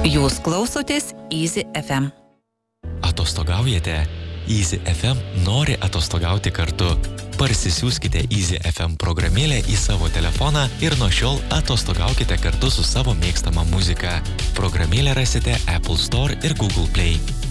Jūs klausotės Easy FM. Atostogaujate? Easy FM nori atostogauti kartu. Parsisiųskite Easy FM programėlę į savo telefoną ir nuo šiol atostogaukite kartu su savo mėgstama muzika. Programėlę rasite Apple Store ir Google Play.